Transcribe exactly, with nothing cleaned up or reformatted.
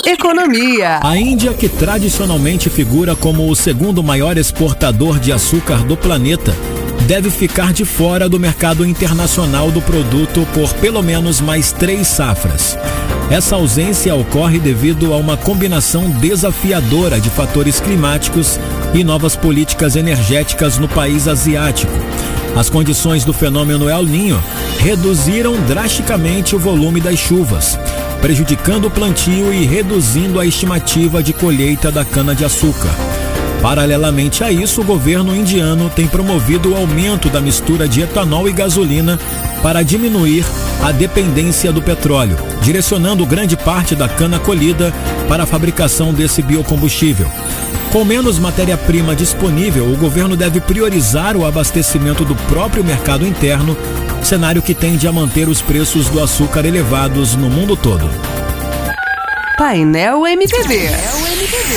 Economia. A Índia, que tradicionalmente figura como o segundo maior exportador de açúcar do planeta, deve ficar de fora do mercado internacional do produto por pelo menos mais três safras. Essa ausência ocorre devido a uma combinação desafiadora de fatores climáticos e novas políticas energéticas no país asiático. As condições do fenômeno El Niño reduziram drasticamente o volume das chuvas, prejudicando o plantio e reduzindo a estimativa de colheita da cana-de-açúcar. Paralelamente a isso, o governo indiano tem promovido o aumento da mistura de etanol e gasolina para diminuir a dependência do petróleo, direcionando grande parte da cana colhida para a fabricação desse biocombustível. Com menos matéria-prima disponível, o governo deve priorizar o abastecimento do próprio mercado interno, cenário que tende a manter os preços do açúcar elevados no mundo todo. Painel M P B.